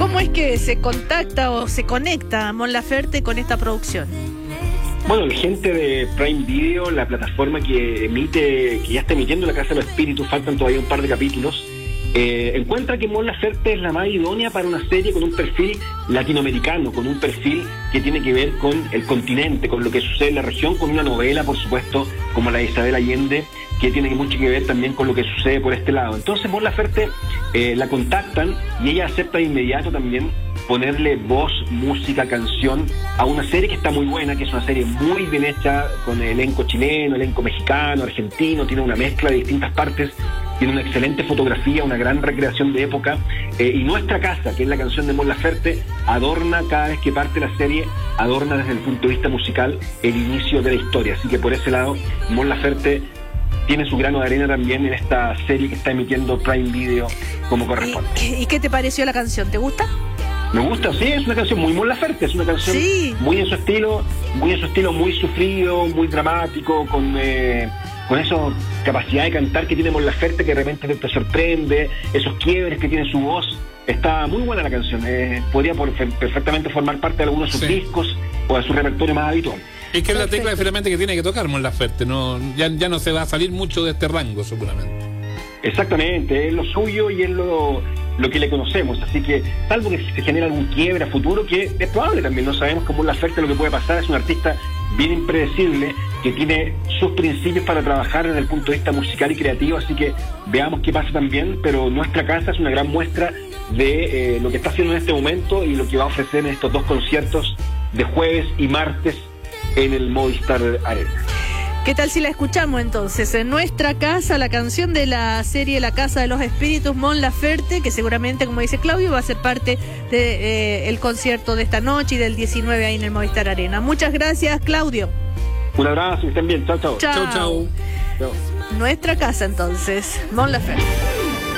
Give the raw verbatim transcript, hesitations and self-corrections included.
¿Cómo es que se contacta o se conecta Mon Laferte con esta producción? Bueno, la gente de Prime Video, la plataforma que emite, que ya está emitiendo La Casa de los Espíritus, faltan todavía un par de capítulos, eh, encuentra que Mon Laferte es la más idónea para una serie con un perfil latinoamericano, con un perfil que tiene que ver con el continente, con lo que sucede en la región, con una novela, por supuesto, como la de Isabel Allende, que tiene mucho que ver también con lo que sucede por este lado. Entonces Mon Laferte eh, la contactan y ella acepta de inmediato también ponerle voz, música, canción a una serie que está muy buena, que es una serie muy bien hecha, con elenco chileno, elenco mexicano, argentino, tiene una mezcla de distintas partes, tiene una excelente fotografía, una gran recreación de época, eh, y Nuestra Casa, que es la canción de Mon Laferte, adorna cada vez que parte la serie, adorna desde el punto de vista musical el inicio de la historia. Así que por ese lado, Mon Laferte tiene su grano de arena también en esta serie que está emitiendo Prime Video como corresponde. ¿Y, y qué te pareció la canción? ¿Te gusta? Me gusta, sí, es una canción muy Mon Laferte, es una canción sí. muy en su estilo, muy en su estilo, muy sufrido, muy dramático, con eh, con esa capacidad de cantar que tiene Mon Laferte, que de repente te sorprende, esos quiebres que tiene su voz. Está muy buena la canción, eh, podría por, perfectamente formar parte de algunos de sus sí. discos o de su repertorio más habitual. Es que es la tecla efectivamente que tiene que tocar Mon Laferte, no, ya, ya no se va a salir mucho de este rango seguramente. Exactamente, es lo suyo y es lo, lo que le conocemos, así que salvo que se genera algún quiebre a futuro, que es probable también, no sabemos cómo Mon Laferte lo que puede pasar, es un artista bien impredecible, que tiene sus principios para trabajar desde el punto de vista musical y creativo, así que veamos qué pasa también, pero Nuestra Casa es una gran muestra de eh, lo que está haciendo en este momento y lo que va a ofrecer en estos dos conciertos de jueves y martes en el Movistar Arena. ¿Qué tal si la escuchamos entonces? En Nuestra Casa, la canción de la serie La Casa de los Espíritus, Mon Laferte, que seguramente, como dice Claudio, va a ser parte del de, eh, concierto de esta noche y del diecinueve ahí en el Movistar Arena. Muchas gracias, Claudio. Un abrazo, que estén bien. Chao, chao. Chao, chao. Chao. Nuestra Casa entonces, Mon Laferte.